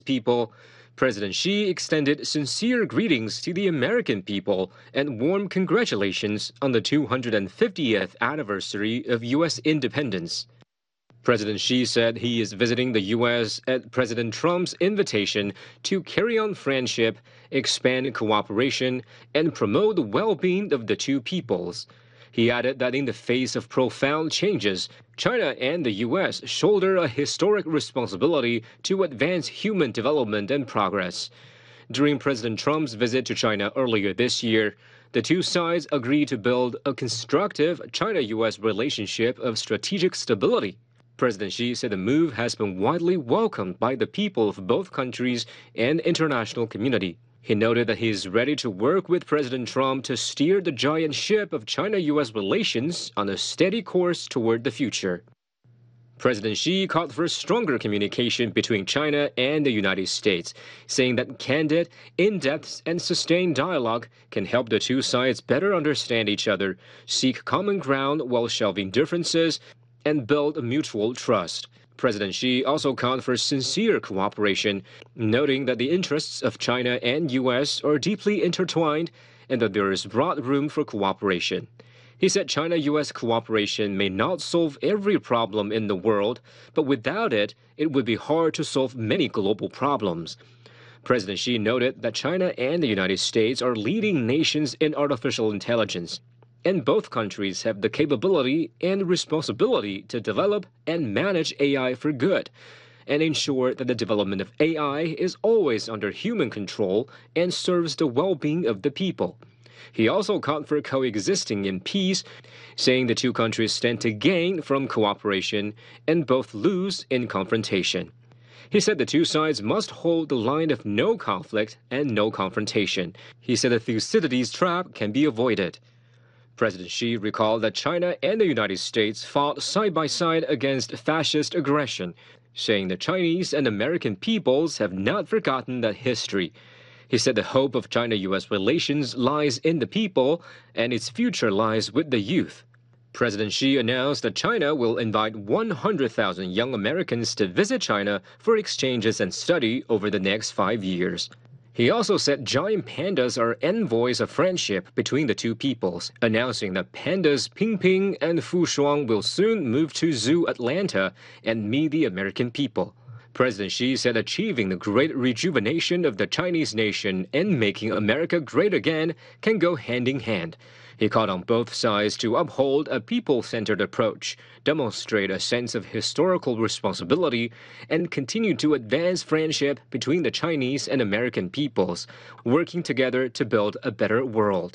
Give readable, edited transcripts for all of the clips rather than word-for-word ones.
people, President Xi extended sincere greetings to the American people and warm congratulations on the 250th anniversary of U.S. independence. President Xi said he is visiting the U.S. at President Trump's invitation to carry on friendship, expand cooperation, and promote the well-being of the two peoples. He added that in the face of profound changes, China and the U.S. shoulder a historic responsibility to advance human development and progress. During President Trump's visit to China earlier this year, the two sides agreed to build a constructive China-U.S. relationship of strategic stability. President Xi said the move has been widely welcomed by the people of both countries and international community. He noted that he is ready to work with President Trump to steer the giant ship of China-U.S. relations on a steady course toward the future. President Xi called for stronger communication between China and the United States, saying that candid, in-depth, and sustained dialogue can help the two sides better understand each other, seek common ground while shelving differences, and build mutual trust. President Xi also called for sincere cooperation, noting that the interests of China and U.S. are deeply intertwined and that there is broad room for cooperation. He said China-U.S. cooperation may not solve every problem in the world, but without it, it would be hard to solve many global problems. President Xi noted that China and the United States are leading nations in artificial intelligence, and both countries have the capability and responsibility to develop and manage AI for good, and ensure that the development of AI is always under human control and serves the well-being of the people. He also called for coexisting in peace, saying the two countries stand to gain from cooperation and both lose in confrontation. He said the two sides must hold the line of no conflict and no confrontation. He said the Thucydides trap can be avoided. President Xi recalled that China and the United States fought side by side against fascist aggression, saying the Chinese and American peoples have not forgotten that history. He said the hope of China-U.S. relations lies in the people, and its future lies with the youth. President Xi announced that China will invite 100,000 young Americans to visit China for exchanges and study over the next 5 years. He also said giant pandas are envoys of friendship between the two peoples, announcing that pandas Pingping and Fu Shuang will soon move to Zoo Atlanta and meet the American people. President Xi said achieving the great rejuvenation of the Chinese nation and making America great again can go hand in hand. He called on both sides to uphold a people-centered approach, demonstrate a sense of historical responsibility, and continue to advance friendship between the Chinese and American peoples, working together to build a better world.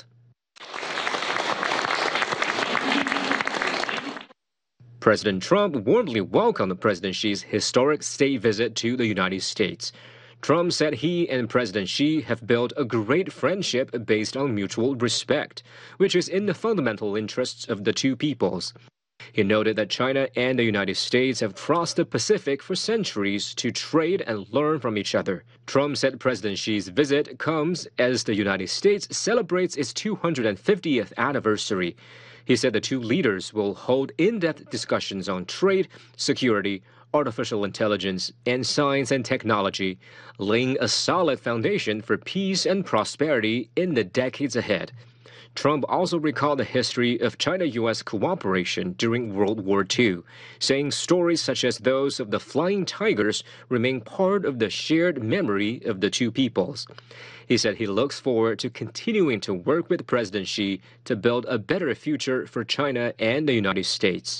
President Trump warmly welcomed President Xi's historic state visit to the United States. Trump said he and President Xi have built a great friendship based on mutual respect, which is in the fundamental interests of the two peoples. He noted that China and the United States have crossed the Pacific for centuries to trade and learn from each other. Trump said President Xi's visit comes as the United States celebrates its 250th anniversary. He said the two leaders will hold in-depth discussions on trade, security, artificial intelligence, and science and technology, laying a solid foundation for peace and prosperity in the decades ahead. Trump also recalled the history of China-U.S. cooperation during World War II, saying stories such as those of the Flying Tigers remain part of the shared memory of the two peoples. He said he looks forward to continuing to work with President Xi to build a better future for China and the United States.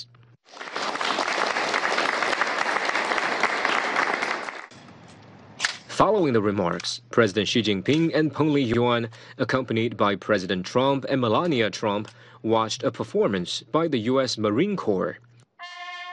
Following the remarks, President Xi Jinping and Peng Liyuan, accompanied by President Trump and Melania Trump, watched a performance by the U.S. Marine Corps.